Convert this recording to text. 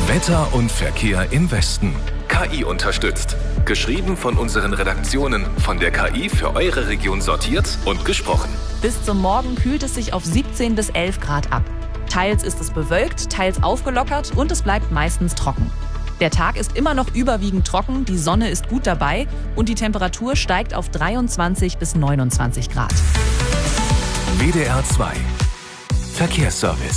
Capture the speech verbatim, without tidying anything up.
Wetter und Verkehr im Westen. K I unterstützt. Geschrieben von unseren Redaktionen, von der K I für eure Region sortiert und gesprochen. Bis zum Morgen kühlt es sich auf siebzehn bis elf Grad ab. Teils ist es bewölkt, teils aufgelockert und es bleibt meistens trocken. Der Tag ist immer noch überwiegend trocken, die Sonne ist gut dabei und die Temperatur steigt auf dreiundzwanzig bis neunundzwanzig Grad. W D R zwei Verkehrsservice.